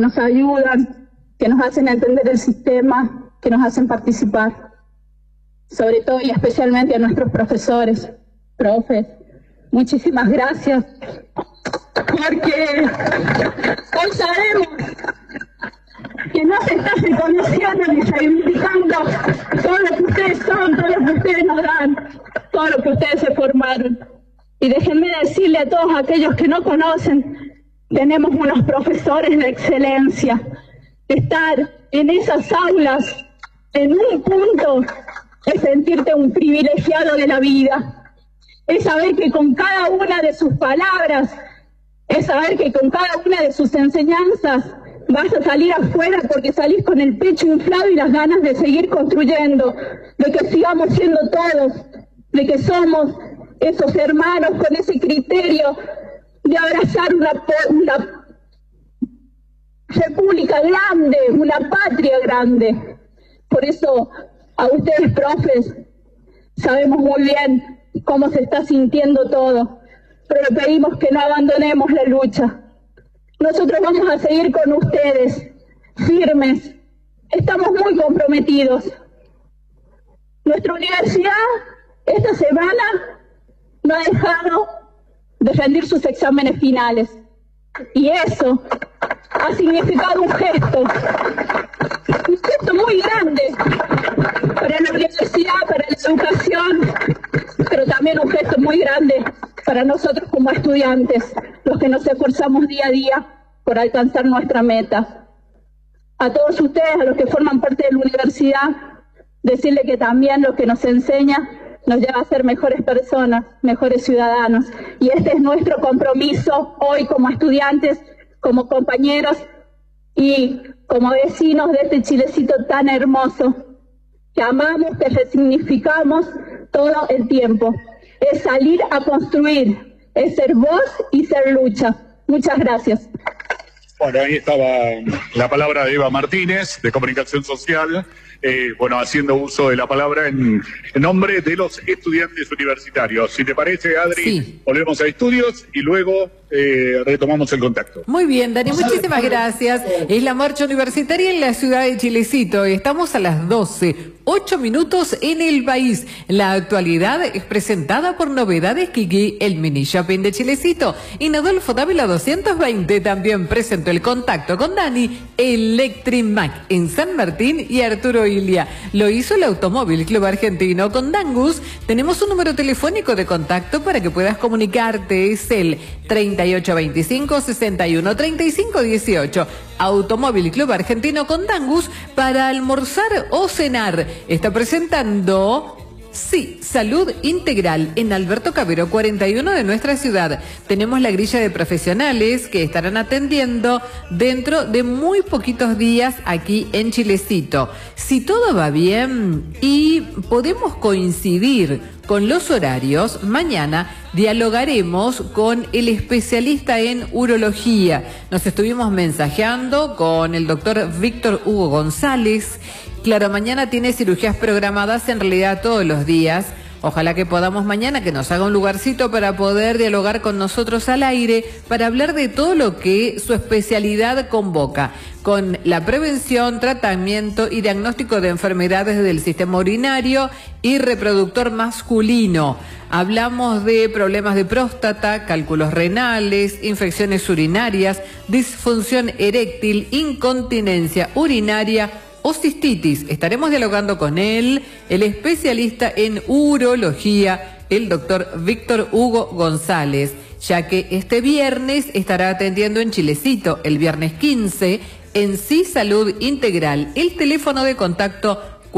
nos ayudan, que nos hacen entender el sistema, que nos hacen participar. Sobre todo y especialmente a nuestros profesores, profes, muchísimas gracias, porque hoy sabemos que no se está reconociendo ni reivindicando todo lo que ustedes son, todo lo que ustedes nos dan, todo lo que ustedes se formaron. Y déjenme decirle a todos aquellos que no conocen, tenemos unos profesores de excelencia. Estar en esas aulas, en un punto, es sentirte un privilegiado de la vida. Es saber que con cada una de sus palabras, es saber que con cada una de sus enseñanzas vas a salir afuera porque salís con el pecho inflado y las ganas de seguir construyendo, de que sigamos siendo todos, de que somos esos hermanos con ese criterio de abrazar una república grande, una patria grande. Por eso, a ustedes, profes, sabemos muy bien cómo se está sintiendo todo, pero le pedimos que no abandonemos la lucha. Nosotros vamos a seguir con ustedes, firmes. Estamos muy comprometidos. Nuestra universidad, esta semana, no ha dejado de rendir sus exámenes finales. Y eso ha significado un gesto muy grande para la universidad, para la educación, pero también un gesto muy grande para nosotros como estudiantes, los que nos esforzamos día a día por alcanzar nuestra meta. A todos ustedes, a los que forman parte de la universidad, decirle que también lo que nos enseña nos lleva a ser mejores personas, mejores ciudadanos. Y este es nuestro compromiso hoy como estudiantes, como compañeros y como vecinos de este Chilecito tan hermoso, que amamos, que resignificamos todo el tiempo. Es salir a construir, es ser voz y ser lucha. Muchas gracias. Bueno, ahí estaba la palabra de Eva Martínez, de Comunicación Social, haciendo uso de la palabra en nombre de los estudiantes universitarios. Si te parece, Adri, sí, volvemos a estudios y luego retomamos el contacto. Muy bien, Dani, muchísimas gracias. Es la marcha universitaria en la ciudad de Chilecito. Estamos a las 12, 8 minutos en el país. La actualidad es presentada por Novedades Kiki, el mini shopping de Chilecito. Y Adolfo Dávila 220 también presentó el contacto con Dani, Electrimac en San Martín y Arturo Ilia. Lo hizo el Automóvil Club Argentino. Con Dangus tenemos un número telefónico de contacto para que puedas comunicarte. Es el 3825-613518. Automóvil Club Argentino con Dangus para almorzar o cenar. Está presentando... Sí, Salud Integral en Alberto Cabero 41 de nuestra ciudad. Tenemos la grilla de profesionales que estarán atendiendo dentro de muy poquitos días aquí en Chilecito. Si todo va bien y podemos coincidir con los horarios, mañana dialogaremos con el especialista en urología. Nos estuvimos mensajeando con el doctor Víctor Hugo González. Claro, mañana tiene cirugías programadas en realidad todos los días. Ojalá que podamos mañana que nos haga un lugarcito para poder dialogar con nosotros al aire, para hablar de todo lo que su especialidad convoca, con la prevención, tratamiento y diagnóstico de enfermedades del sistema urinario y reproductor masculino. Hablamos de problemas de próstata, cálculos renales, infecciones urinarias, disfunción eréctil, incontinencia urinaria o cistitis. Estaremos dialogando con él, el especialista en urología, el doctor Víctor Hugo González, ya que este viernes estará atendiendo en Chilecito, el viernes 15, en Sí Salud Integral. El teléfono de contacto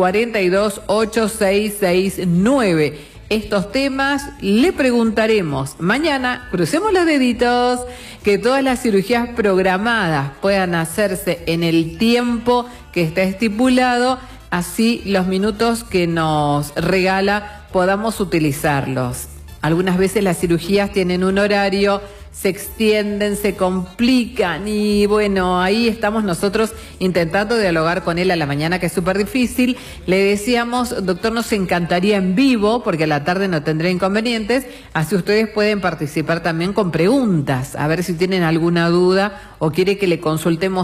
428669. Estos temas le preguntaremos mañana. Crucemos los deditos, que todas las cirugías programadas puedan hacerse en el tiempo que está estipulado, así los minutos que nos regala podamos utilizarlos. Algunas veces las cirugías tienen un horario, se extienden, se complican y bueno, ahí estamos nosotros intentando dialogar con él a la mañana, que es súper difícil. Le decíamos, doctor, nos encantaría en vivo, porque a la tarde no tendrá inconvenientes, así ustedes pueden participar también con preguntas, a ver si tienen alguna duda o quiere que le consultemos